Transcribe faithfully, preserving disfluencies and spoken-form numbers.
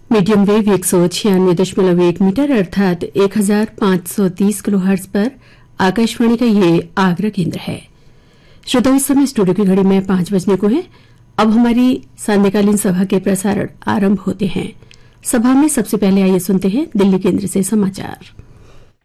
Medium wave एक सौ छियानवे दशमलव एक मीटर अर्थात एक हजार पांच सौ तीस किलो हर्ट्ज पर आकाशवाणी का ये आगरा केंद्र है। श्रोताओं, इस समय स्टूडियो की घड़ी में पांच बजने को है। अब हमारी सांध्यकालीन सभा के प्रसारण आरंभ होते हैं। सभा में सबसे पहले आइए सुनते हैं दिल्ली केंद्र से समाचार।